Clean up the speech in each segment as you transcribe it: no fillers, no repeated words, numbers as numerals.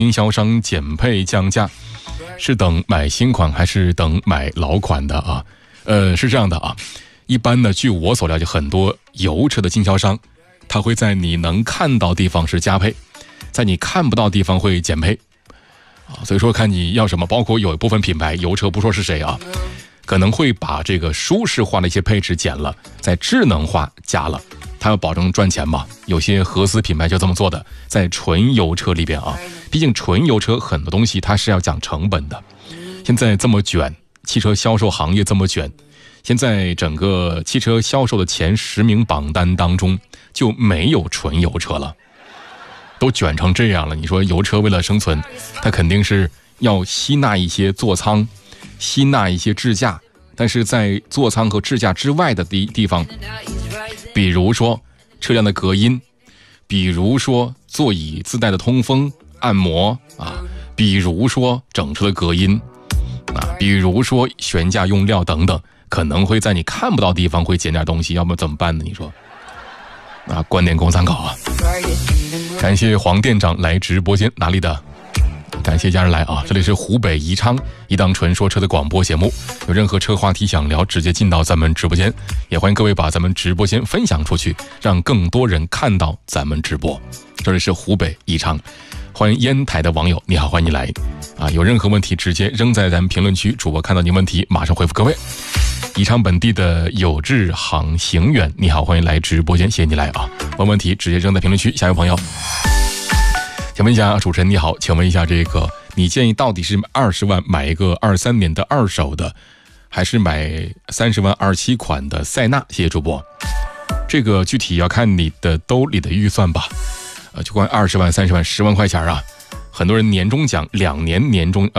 经销商减配降价，是等买新款还是等买老款的啊？是这样的啊，一般呢，据我所了解，很多油车的经销商，他会在你能看到地方是加配，在你看不到地方会减配啊。所以说看你要什么，包括有一部分品牌油车不说是谁啊，可能会把这个舒适化的一些配置减了，在智能化加了。它要保证赚钱嘛，有些合资品牌就这么做的，在纯油车里边啊，毕竟纯油车很多东西它是要讲成本的。现在这么卷，汽车销售行业这么卷，现在整个汽车销售的前10名榜单当中就没有纯油车了，都卷成这样了。你说油车为了生存，它肯定是要吸纳一些座舱，吸纳一些支架，但是在座舱和支架之外的地方，比如说车辆的隔音，比如说座椅自带的通风按摩啊，比如说整车的隔音啊，比如说悬架用料等等，可能会在你看不到地方会减点东西，要不怎么办呢？你说啊，观点供参考啊。感谢黄店长来直播间，哪里的？感谢家人来啊！这里是湖北宜昌一档纯说车的广播节目，有任何车话题想聊，直接进到咱们直播间，也欢迎各位把咱们直播间分享出去，让更多人看到咱们直播。这里是湖北宜昌，欢迎烟台的网友，你好，欢迎你来啊！有任何问题直接扔在咱们评论区，主播看到您问题马上回复各位。宜昌本地的有志航行远，你好，欢迎来直播间，谢谢你来啊！问题直接扔在评论区。下一位朋友，请问一下主持人你好，请问一下这个你建议到底是20万买一个23年的二手的，还是买30万27款的塞纳？谢谢主播。这个具体要看你的兜里的预算吧。就关20万、30万、10万块钱啊，很多人年终奖2年年终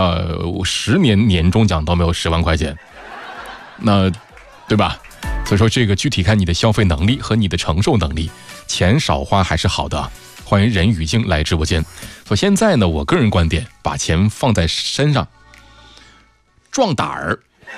10年年终奖都没有10万块钱，那对吧？所以说这个具体看你的消费能力和你的承受能力，钱少花还是好的。欢迎任雨静来直播间。说现在呢，我个人观点，把钱放在身上壮胆儿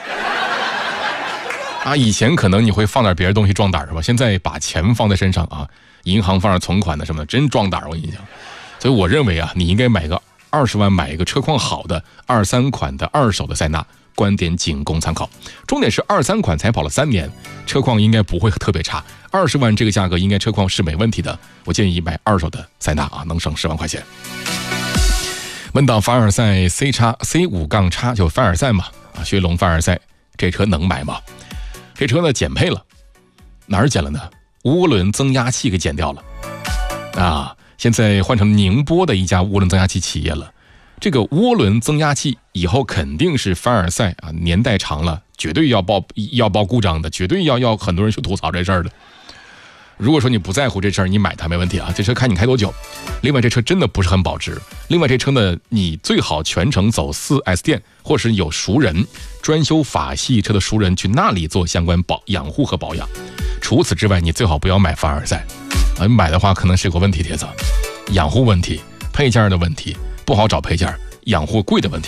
啊！以前可能你会放点别的东西壮胆儿是吧？现在把钱放在身上啊，银行放点存款的什么的，真壮胆儿。我跟你讲，所以我认为啊，你应该买个20万，买一个车况好的23款的二手的塞纳。观点仅供参考，重点是23款才跑了3年，车况应该不会特别差。20万这个价格应该车况是没问题的，我建议买二手的塞纳啊，能省10万块钱。问到凡尔赛 C5-X 就凡尔赛嘛啊，雪龙凡尔赛这车能买吗？这车呢减配了，哪儿减了呢？涡轮增压器给减掉了啊，现在换成宁波的一家涡轮增压器企业了。这个涡轮增压器以后肯定是凡尔赛啊，年代长了，绝对要报故障的，绝对要很多人去吐槽这事儿的。如果说你不在乎这事儿，你买它没问题啊，这车看你开多久。另外这车真的不是很保值，另外这车呢，你最好全程走4S店，或是有熟人专修法系车的熟人去那里做相关养护和保养。除此之外，你最好不要买凡尔赛啊，买的话可能是有个问题，铁子，养护问题、配件的问题。不好找配件，养护贵的问题。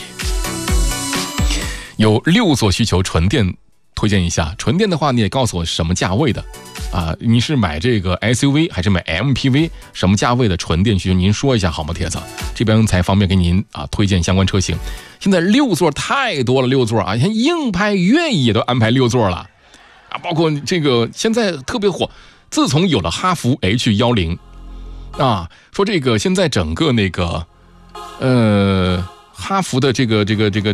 有6座需求纯电推荐一下，纯电的话你也告诉我什么价位的啊？你是买这个 SUV 还是买 MPV？ 什么价位的纯电需求您说一下好吗，铁子？这边才方便给您啊推荐相关车型。现在6座太多了，6座啊，像硬派越野都安排6座了啊，包括这个现在特别火，自从有了哈弗 H10啊，说这个现在整个那个哈弗的这个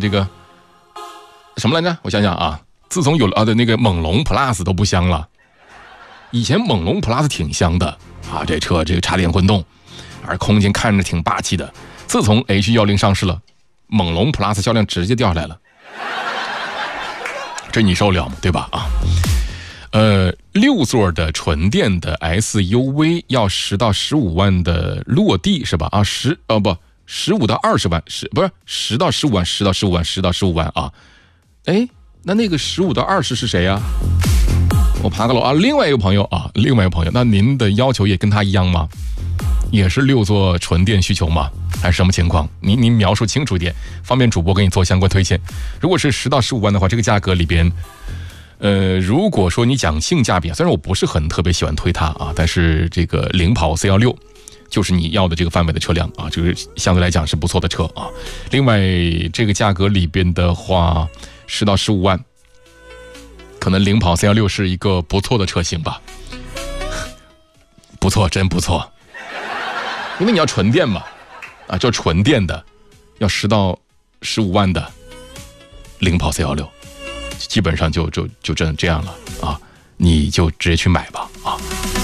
什么来着？我想想啊，自从有了的那个猛龙 Plus 都不香了。以前猛龙 Plus 挺香的啊，这车这个插电混动，而空间看着挺霸气的。自从 H10上市了，猛龙 Plus 销量直接掉下来了，这你受了吗？对吧？啊，6座的纯电的 SUV 要10到15万的落地是吧？啊，15到20万，不是10到15万，10到15万，10到15万啊！哎，那个15到20是谁呀？我爬个楼啊，另外一个朋友，那您的要求也跟他一样吗？也是6座纯电需求吗？还是什么情况？您描述清楚一点，方便主播给你做相关推荐。如果是10到15万的话，这个价格里边，如果说你讲性价比，虽然我不是很特别喜欢推它啊，但是这个领跑 C16。 就是你要的这个范围的车辆啊，就是相对来讲是不错的车啊。另外这个价格里边的话，10到15万，可能领跑316是一个不错的车型吧，不错，真不错。因为你要纯电嘛，啊，就纯电的，要10到15万的领跑416，基本上就这样了啊，你就直接去买吧啊。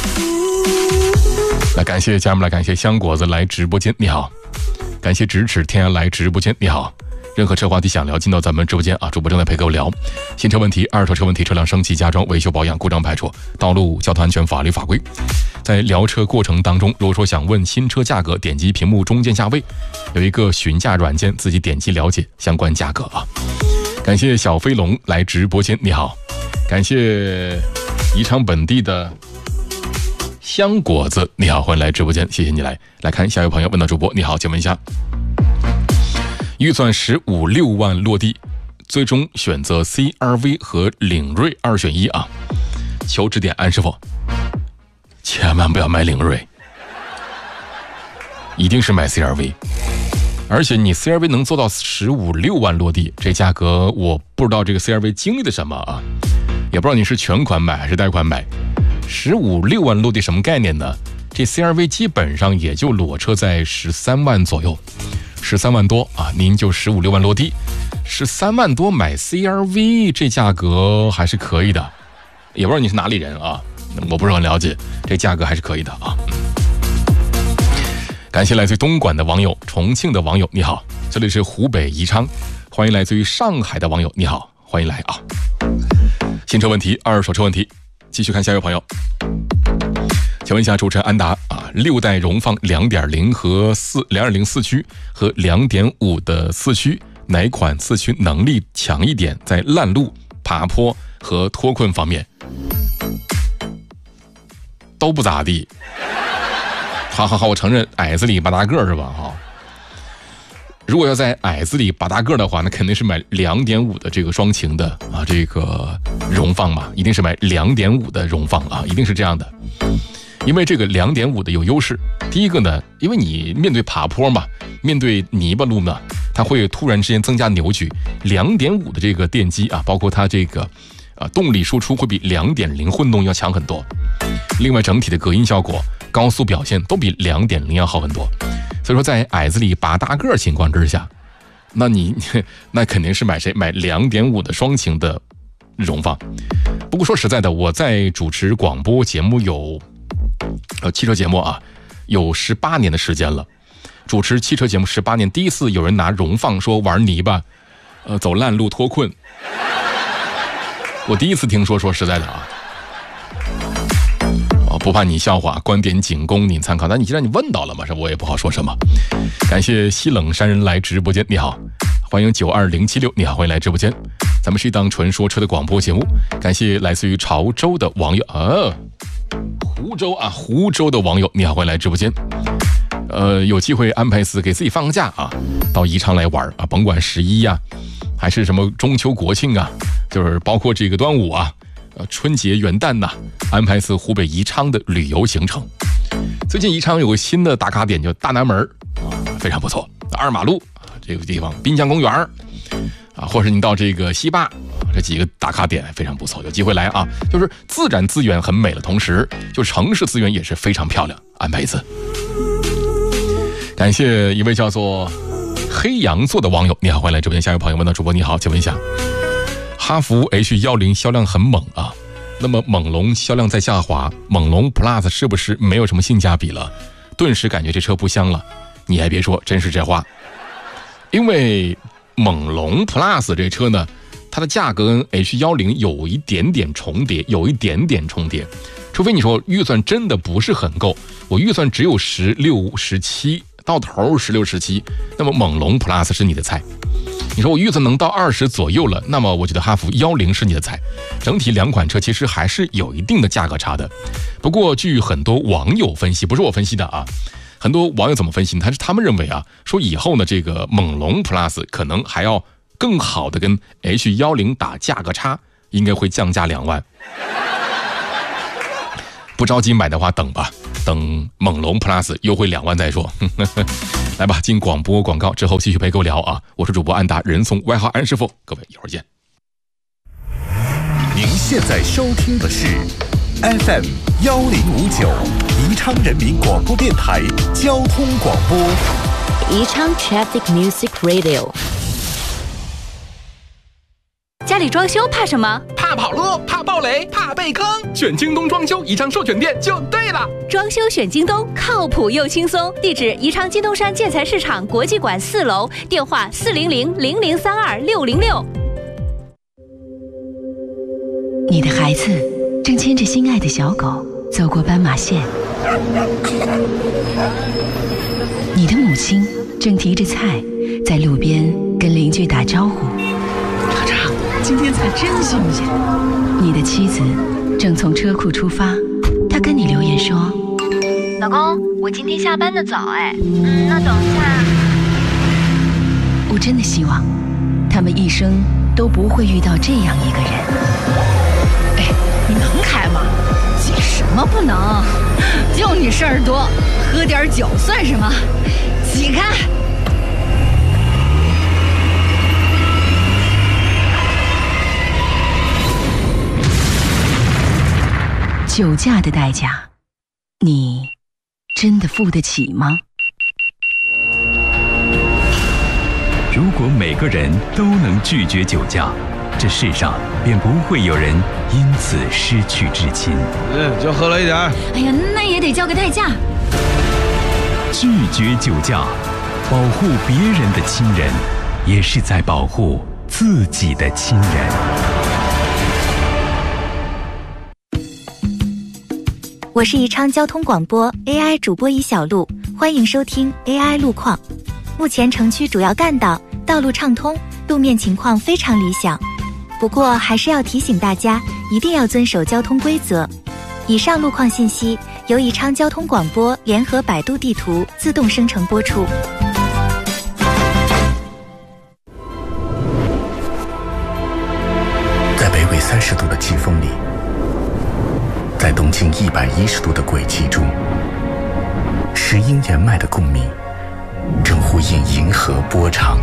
来，感谢家人们，来感谢香果子来直播间，你好，感谢咫尺天涯来直播间，你好。任何车话题想聊，进到咱们直播间啊，主播正在陪各位聊新车问题、二手车问题、车辆升级、加装、维修保养、故障排除、道路交通安全、法律法规。在聊车过程当中，如果说想问新车价格，点击屏幕中间价位，有一个询价软件，自己点击了解相关价格啊。感谢小飞龙来直播间，你好。感谢宜昌本地的香果子，你好，欢迎来直播间，谢谢你来看下一位朋友问到主播，你好，请问一下，预算15、6万落地，最终选择 CR-V 和领锐2选1啊，求指点安师傅。千万不要买领锐，一定是买 CR-V。而且你 CR-V 能做到15、6万落地，这价格我不知道这个 CR-V 经历了什么啊，也不知道你是全款买还是贷款买。15、6万落地什么概念呢？这 CR-V 基本上也就裸车在13万左右，13万多啊，您就15、6万落地，13万多买 CR-V 这价格还是可以的，也不知道你是哪里人啊，我不是很了解，这价格还是可以的啊。感谢来自于东莞的网友、重庆的网友，你好，这里是湖北宜昌，欢迎来自于上海的网友，你好，欢迎来啊。新车问题、二手车问题，继续看下一位朋友。请问一下主持人安达啊，6代荣放 2.0 和2.0四驱和 2.5 的四驱，哪款四驱能力强一点？在烂路、爬坡和脱困方面都不咋地。好，我承认矮子里拔大个是吧？哈，如果要在矮子里拔大个的话，那肯定是买 2.5 的这个双擎的啊，这个荣放嘛，一定是买 2.5 的荣放啊，一定是这样的。因为这个 2.5 的有优势，第一个呢，因为你面对爬坡嘛，面对泥巴路呢，它会突然之间增加扭矩。2.5 的这个电机啊，包括它这个动力输出会比 2.0 混动要强很多。另外整体的隔音效果、高速表现都比 2.0 要好很多。所以说在矮子里拔大个情况之下，那肯定是买谁？买 2.5 的双擎的荣放。不过说实在的，我在主持广播节目有汽车节目啊，有18年的时间了。主持汽车节目18年，第一次有人拿荣放说玩泥巴，走烂路脱困，我第一次听说。说实在的啊，不怕你笑话，观点仅供您参考。但你既然你问到了嘛，我也不好说什么。感谢西冷山人来直播间，你好，欢迎92076，你好，欢迎来直播间。咱们是一档纯说车的广播节目。感谢来自于潮州的网友湖州的网友，你好，欢迎来直播间。有机会安排次给自己放个假啊，到宜昌来玩啊，甭管11呀，还是什么中秋国庆啊，就是包括这个端午啊，春节元旦呐，安排次湖北宜昌的旅游行程。最近宜昌有个新的打卡点叫大南门啊，非常不错。2马路这个地方，滨江公园啊，或者你到这个西坝，这几个打卡点非常不错，有机会来啊。就是自然资源很美的同时，就城市资源也是非常漂亮，安排一次。感谢一位叫做黑羊座的网友，你好，欢迎来直播间。下一位朋友问到主播，你好，请问一下，哈弗 H10 销量很猛啊，那么猛龙销量在下滑，猛龙 Plus 是不是没有什么性价比了？顿时感觉这车不香了。你还别说，真是这话。因为猛龙 Plus 这车呢，它的价格跟 H10 有一点点重叠，除非你说预算真的不是很够，我预算只有16、17到头，16、17，那么猛龙 Plus 是你的菜。你说我预算能到20左右了，那么我觉得哈弗10是你的菜。整体两款车其实还是有一定的价格差的。不过据很多网友分析，不是我分析的啊，很多网友怎么分析呢？他们认为啊，说以后呢，这个猛龙 Plus 可能还要更好的跟 H10打价格差，应该会降价2万。 不着急买的话等吧，等猛龙 Plus 优惠2万再说。来吧，进广播广告之后继续陪各位聊啊！我是主播安达，人送外号安师傅，各位一会儿见。 您现在收听的是 FM 1059宜昌人民广播电台交通广播， 宜昌 Traffic Music Radio。 家里装修怕什么？ 怕跑路，怕爆雷，怕被坑。选京东装修宜昌授权店就对了。 装修选京东，靠谱又轻松。地址：宜昌金东山建材市场国际馆4楼，电话400-0032-606。 你的孩子正牵着心爱的小狗走过斑马线，你的母亲正提着菜在路边跟邻居打招呼。 厂长，今天菜真新鲜。 你的妻子正从车库出发，她跟你留言说： 老公，我今天下班的早那等一下。 我真的希望他们一生都不会遇到这样一个人。 你能开吗？挤什么不能？就你事儿多，喝点酒算什么？挤开！ 酒驾的代价，你真的付得起吗？ 如果每个人都能拒绝酒驾，这世上便不会有人因此失去至亲。 就喝了一点。 哎呀，那也得交个代价。 拒绝酒驾，保护别人的亲人，也是在保护自己的亲人。 我是宜昌交通广播 AI 主播尹小璐，欢迎收听 AI 路况。目前城区主要干道道路畅通，路面情况非常理想。不过还是要提醒大家，一定要遵守交通规则。以上路况信息由宜昌交通广播联合百度地图自动生成播出。 在北纬30度的季风里，在东经110度的轨迹中，石英岩脉的共鸣正呼应银河波长。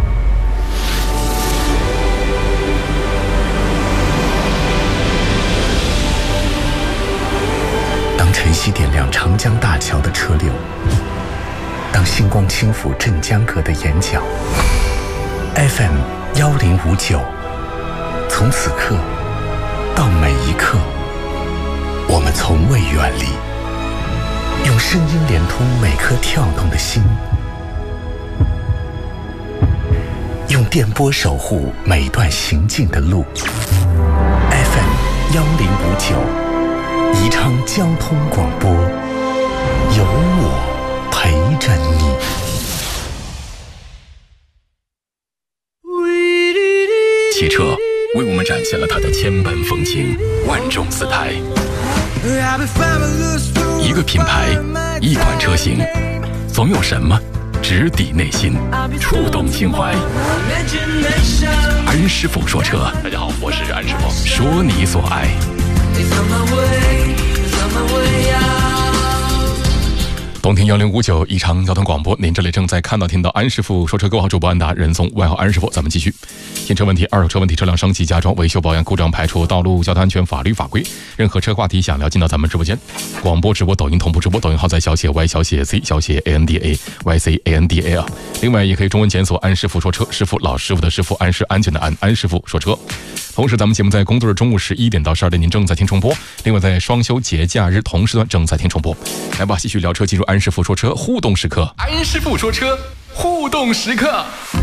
当晨曦点亮长江大桥的车流，当星光轻抚镇江阁的眼角， FM 1059，从此刻到每一刻，我们从未远离，用声音连通每颗跳动的心，用电波守护每段行进的路。 FM 1059，宜昌交通广播，有我陪着你。汽车为我们展现了它的千般风情，万种姿态。一个品牌，一款车型，总有什么直抵内心，触动情怀。安师傅说车，大家好，我是安师傅，说你所爱。东听1059宜昌交通广播，您这里正在看到听到安师傅说车，各位好，主播安达，人送外号安师傅。咱们继续。新车问题、二手车问题、车辆升级、加装、维修保养、故障排除、道路交通安全、法律法规，任何车话题想聊，进到咱们直播间。广播直播、抖音同步直播，抖音号在小写 Y 小写 C 小写 ANDA YCANDA 啊。另外也可以中文检索安师傅说车，师傅老师傅的师傅，安是安全的安，安师傅说车。同时咱们节目在工作日中午11点到12点您正在听重播，另外在双休节假日同时段正在听重播。来吧，继续聊车，进入安师傅说车互动时刻。 安师傅说车互动时刻。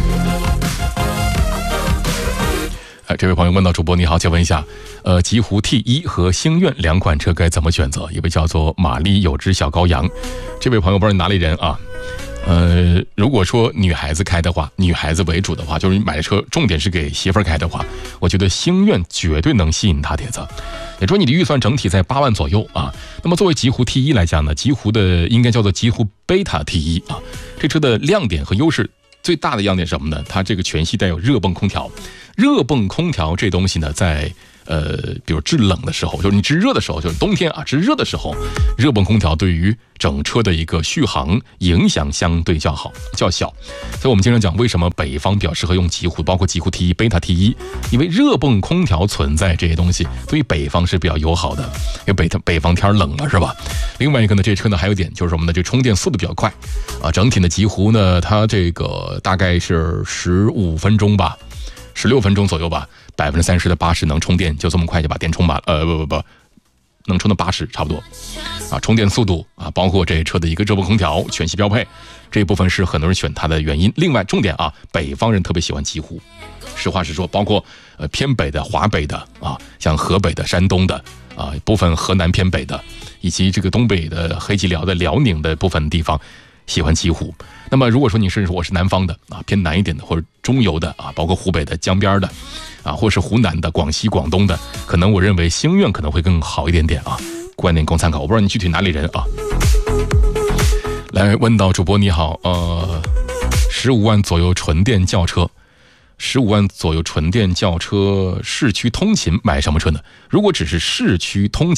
这位朋友问到主播你好，请问一下，极狐 T1 和星愿两款车该怎么选择？一位叫做玛丽有只小羔羊，这位朋友不知道哪里人啊？如果说女孩子开的话，女孩子为主的话，就是你买的车重点是给媳妇儿开的话，我觉得星愿绝对能吸引她，铁子。也说你的预算整体在8万左右啊。那么作为极狐 T1 来讲呢，极狐的应该叫做极狐贝塔 T1 啊。这车的亮点和优势，最大的亮点是什么呢？它这个全系带有热泵空调。热泵空调这东西呢，在比如制冷的时候，就是你制热的时候，就是冬天啊，制热的时候，热泵空调对于整车的一个续航影响相对较小。所以我们经常讲，为什么北方比较适合用极狐，包括极狐 T1、贝塔 T1，因为热泵空调存在这些东西，对于北方是比较友好的，因为北方天冷了，是吧？另外一个呢，这车呢还有一点就是我们的这充电速度比较快啊，整体的极狐呢，它这个大概是15分钟吧。16分钟左右吧，30%的80%能充电，就这么快就把电充满了。不，能充到80差不多。啊，充电速度啊，包括这车的一个热泵空调全系标配，这一部分是很多人选它的原因。另外，重点啊，北方人特别喜欢极狐。实话实说，包括偏北的、华北的啊，像河北的、山东的啊，部分河南偏北的，以及这个东北的黑吉辽的、辽宁的部分地方。喜欢极狐。那么如果说我是南方的啊，偏南一点的或者中游的啊，包括湖北的江边的啊，或是湖南的、广西、广东的，可能我认为星愿可能会更好一点点啊，观点供参考。我不知道你具体哪里人啊。来问到主播你好，15万左右纯电轿车，15万左右纯电轿车市区通勤买什么车呢？如果只是市区通勤